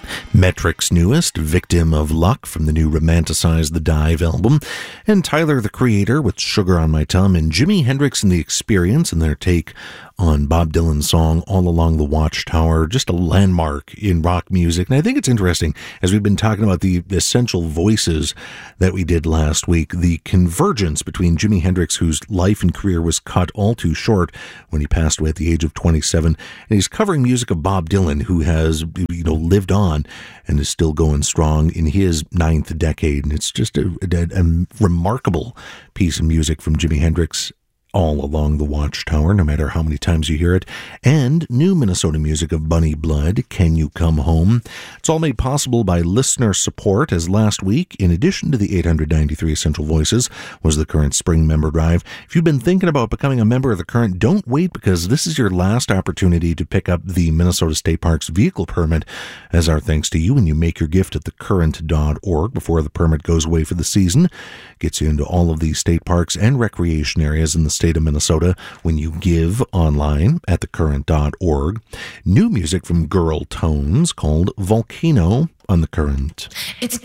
Metric's newest, Victim of Luck, from the new Romanticize the Dive album, and Tyler, the Creator, with Sugar on My Tongue, and Jimi Hendrix and the Experience and their take on Bob Dylan's song All Along the Watchtower, just a landmark in rock music. And I think it's interesting, as we've been talking about the essential voices that we did last week, the convergence between Jimi Hendrix, whose life and career was cut all too short when he passed away at the age of 27, and he's covering music of Bob Dylan, who has, lived on and is still going strong in his ninth decade. And it's just a remarkable piece of music from Jimi Hendrix, All Along the Watchtower, no matter how many times you hear it. And new Minnesota music of Bunny Blood, Can You Come Home? It's all made possible by listener support, as last week, in addition to the 893 Essential Voices, was the Current Spring Member Drive. If you've been thinking about becoming a member of the Current, don't wait, because this is your last opportunity to pick up the Minnesota State Parks vehicle permit as our thanks to you when you make your gift at thecurrent.org before the permit goes away for the season. Gets you into all of the state parks and recreation areas in the state of Minnesota when you give online at thecurrent.org. New music from Girl Tones called Volcano on The Current. It's